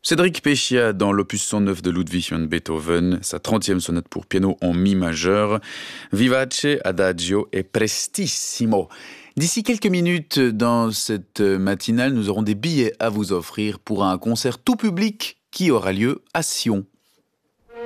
Cédric Pechia dans l'opus 109 de Ludwig van Beethoven, sa 30e sonate pour piano en mi majeur, Vivace, Adagio et Prestissimo. D'ici quelques minutes dans cette matinale, nous aurons des billets à vous offrir pour un concert tout public qui aura lieu à Sion.